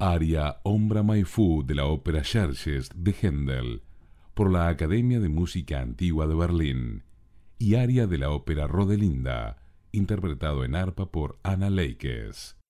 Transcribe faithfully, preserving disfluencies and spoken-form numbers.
Aria Ombra mai fu de la ópera Xerxes de Händel por la Academia de Música Antigua de Berlín y aria de la ópera Rodelinda, interpretado en arpa por Ana Leikes.